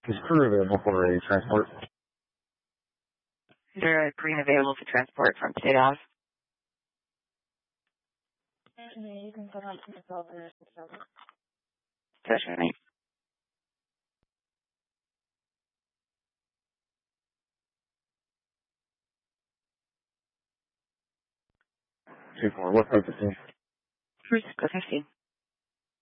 Is crew available for a transport? Is there a green available for transport from State Ave? You can put on the over. Session 8. What type of thing? Go 15.